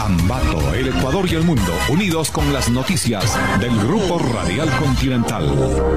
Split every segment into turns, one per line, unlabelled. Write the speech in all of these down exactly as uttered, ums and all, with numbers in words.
Ambato, el Ecuador y el mundo, unidos con las noticias del Grupo Radial Continental.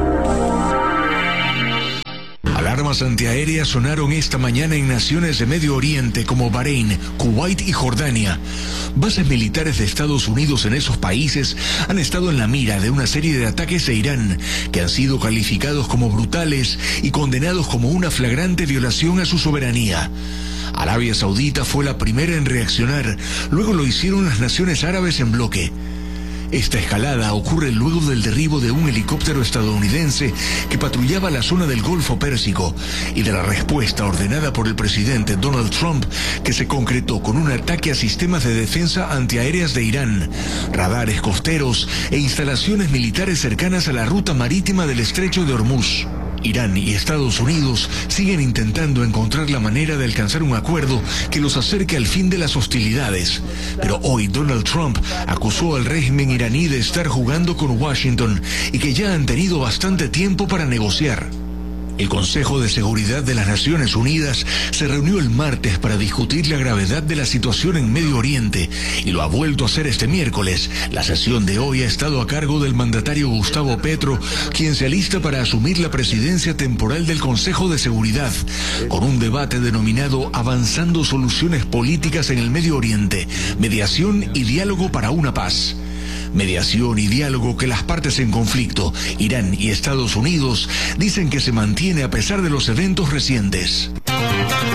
Alarmas antiaéreas sonaron esta mañana en naciones de Medio Oriente como Bahrein, Kuwait y Jordania. Bases militares de Estados Unidos en esos países han estado en la mira de una serie de ataques de Irán que han sido calificados como brutales y condenados como una flagrante violación a su soberanía. Arabia Saudita fue la primera en reaccionar, luego lo hicieron las naciones árabes en bloque. Esta escalada ocurre luego del derribo de un helicóptero estadounidense que patrullaba la zona del Golfo Pérsico y de la respuesta ordenada por el presidente Donald Trump, que se concretó con un ataque a sistemas de defensa antiaéreas de Irán, radares costeros e instalaciones militares cercanas a la ruta marítima del Estrecho de Hormuz. Irán y Estados Unidos siguen intentando encontrar la manera de alcanzar un acuerdo que los acerque al fin de las hostilidades. Pero hoy Donald Trump acusó al régimen iraní de estar jugando con Washington y que ya han tenido bastante tiempo para negociar. El Consejo de Seguridad de las Naciones Unidas se reunió el martes para discutir la gravedad de la situación en Medio Oriente y lo ha vuelto a hacer este miércoles. La sesión de hoy ha estado a cargo del mandatario Gustavo Petro, quien se alista para asumir la presidencia temporal del Consejo de Seguridad, con un debate denominado Avanzando Soluciones Políticas en el Medio Oriente, mediación y diálogo para una paz. Mediación y diálogo que las partes en conflicto, Irán y Estados Unidos, dicen que se mantiene a pesar de los eventos recientes.